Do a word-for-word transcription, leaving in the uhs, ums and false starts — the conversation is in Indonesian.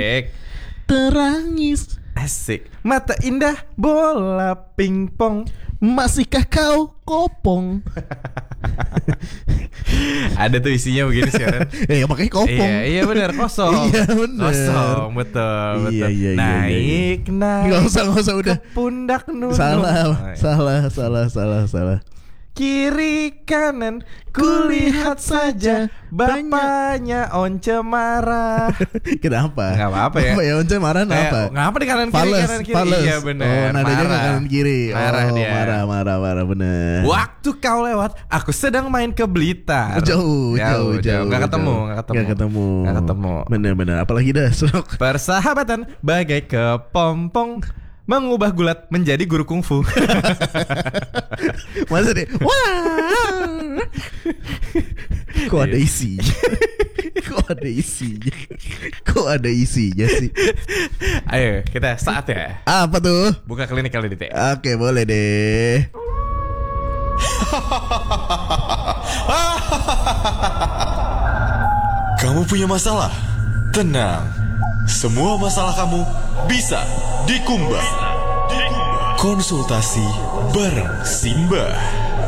Asik. Terangis. Asik. Mata indah bola pingpong. Masihkah kau kopong? Ada tuh isinya begini sekarang. Eh makanya kopong. Iya, iya benar, kosong. Iya benar. Kosong, betul, Iya, betul. iya, iya, naik, iya. naik. Nggak usah, nggak usah udah. Ke pundak nunung. Salah, Oh, iya. salah, salah, salah, salah. Kiri kanan kulihat saja bapaknya Once marah. Kenapa? Nggak apa-apa ya. Apa ya Once marah kenapa? Eh, ngapa di kanan kiri Fales, kanan kiri? fales. Iya benar. Oh, nadanya ke kanan kiri. Marah oh, dia. Marah, marah, marah benar. Waktu kau lewat, aku sedang main ke Blitar. Jauh, jauh, jauh. Nggak ketemu, jauh. nggak ketemu. Nggak ketemu. Nggak ketemu. Benar-benar. Apalagi dah, Sok. Persahabatan bagai kepompong mengubah gulat menjadi guru kungfu. Masa deh. Wah. Kok ada isinya? Kok ada isinya? Kok ada isinya sih? Ayo kita saat ya. Apa tuh? Buka klinik kali di T. Oke, boleh deh. Kamu punya masalah? Tenang, semua masalah kamu bisa dikumbah. Konsultasi bareng Simbah.